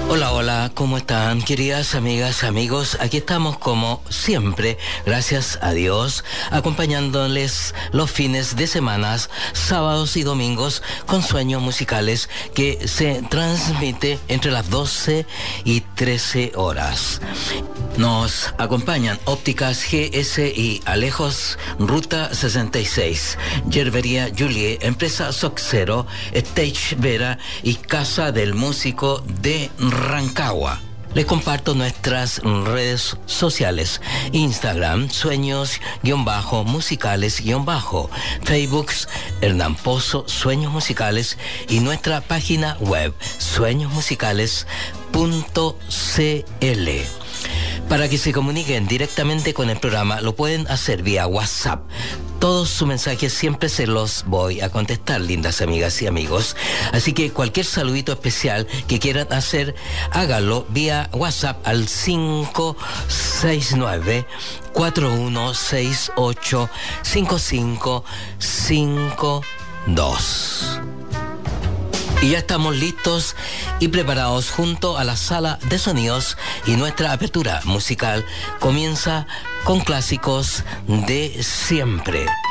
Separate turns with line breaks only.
Hola, hola, ¿cómo están, queridas amigas, amigos? Aquí estamos como siempre, gracias a Dios, acompañándoles los fines de semana, sábados y domingos, con sueños musicales que se transmite entre las 12 y 13 horas. Nos acompañan Ópticas GSI, Alejos, Ruta 66, Yerbería Julie, Empresa Soxero, Stage Vera y Casa del Músico de Rancagua. Les comparto nuestras redes sociales: Instagram, sueños-musicales-, Facebook, Hernán Pozo, Sueños Musicales, y nuestra página web, sueñosmusicales.cl. Para que se comuniquen directamente con el programa, lo pueden hacer vía WhatsApp. Todos sus mensajes siempre se los voy a contestar, lindas amigas y amigos. Así que cualquier saludito especial que quieran hacer, háganlo vía WhatsApp al 569-4168-5552. Y ya estamos listos y preparados junto a la sala de sonidos, y nuestra apertura musical comienza con clásicos de siempre.